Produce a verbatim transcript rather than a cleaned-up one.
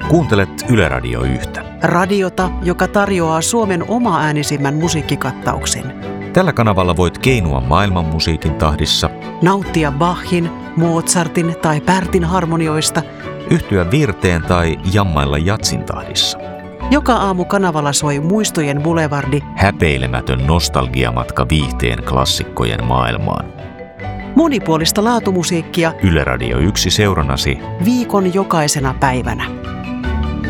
Kuuntelet Yle Radio yhtä. Radiota, joka tarjoaa Suomen oma-äänisimmän musiikkikattauksen. Tällä kanavalla voit keinua maailman musiikin tahdissa, nauttia Bachin, Mozartin tai Pärtin harmonioista, yhtyä virteen tai jammailla jatsin tahdissa. Joka aamu kanavalla soi muistojen boulevardi, häpeilemätön nostalgiamatka viihteen klassikkojen maailmaan. Monipuolista laatumusiikkia Yle Radio yksi seurannasi viikon jokaisena päivänä.